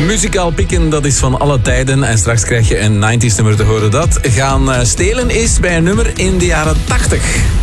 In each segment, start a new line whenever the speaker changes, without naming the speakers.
Muzikaal pikken, dat is van alle tijden. En straks krijg je een 90s nummer te horen dat gaan stelen is bij een nummer in de jaren 80.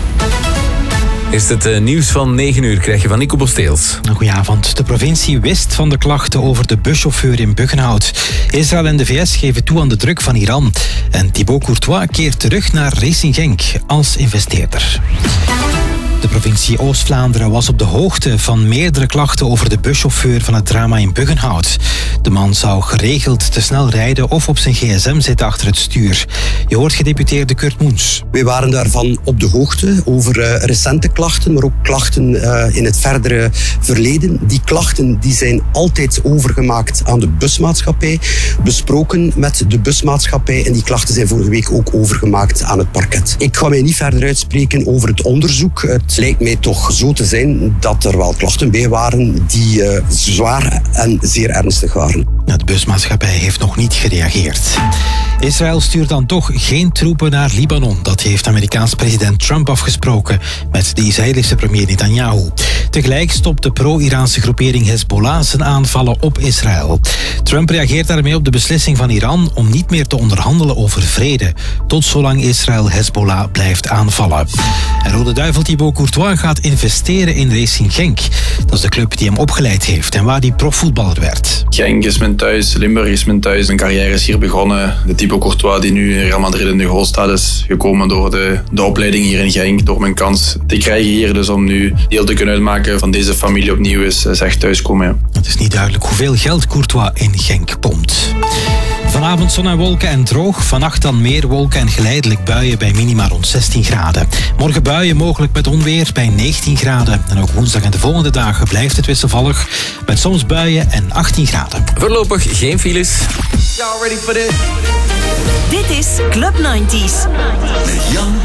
Is het nieuws van 9 uur, krijg je van Nico Bosteels.
Goedenavond. De provincie wist van de klachten over de buschauffeur in Buggenhout. Israël en de VS geven toe aan de druk van Iran. En Thibaut Courtois keert terug naar Racing Genk als investeerder. De provincie Oost-Vlaanderen was op de hoogte van meerdere klachten over de buschauffeur van het drama in Buggenhout. De man zou geregeld te snel rijden of op zijn gsm zitten achter het stuur. Je hoort gedeputeerde Kurt Moens.
Wij waren daarvan op de hoogte over recente klachten, maar ook klachten in het verdere verleden. Die klachten die zijn altijd overgemaakt aan de busmaatschappij, besproken met de busmaatschappij en die klachten zijn vorige week ook overgemaakt aan het parket. Ik ga mij niet verder uitspreken over het onderzoek. Het lijkt mij toch zo te zijn dat er wel klachten bij waren die zwaar en zeer ernstig waren.
De busmaatschappij heeft nog niet gereageerd. Israël stuurt dan toch geen troepen naar Libanon. Dat heeft Amerikaans president Trump afgesproken met de Israëlische premier Netanyahu. Tegelijk stopt de pro-Iraanse groepering Hezbollah zijn aanvallen op Israël. Trump reageert daarmee op de beslissing van Iran om niet meer te onderhandelen over vrede, tot zolang Israël Hezbollah blijft aanvallen. En Rode Duivel Thibaut Courtois gaat investeren in Racing Genk. Dat is de club die hem opgeleid heeft en waar hij profvoetballer werd.
Genk is mijn thuis, Limburg is mijn thuis. Mijn carrière is hier begonnen. De Thibaut Courtois die nu in Real Madrid in de goal staat is gekomen door de opleiding hier in Genk, door mijn kans te krijgen hier. Dus om nu deel te kunnen uitmaken van deze familie opnieuw is echt thuiskomen. Ja.
Het is niet duidelijk hoeveel geld Courtois in Genk pompt. Vanavond zon en wolken en droog. Vannacht dan meer wolken en geleidelijk buien bij minima rond 16 graden. Morgen buien mogelijk met onweer bij 19 graden. En ook woensdag en de volgende dagen blijft het wisselvallig met soms buien en 18 graden.
Voorlopig geen files.
Y'all ready for this? Dit is Club 90s.